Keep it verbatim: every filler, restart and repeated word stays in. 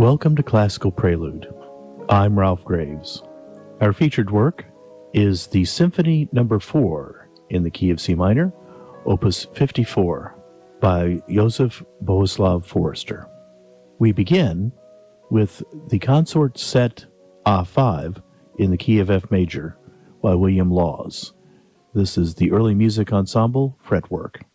Welcome to Classical Prelude. I'm Ralph Graves. Our featured work is the Symphony Number four in the key of C minor, Opus fifty-four, by Joseph Bohuslav Forster. We begin with the Consort Set A five in the key of F major by William Laws. This is the Early Music Ensemble fretwork.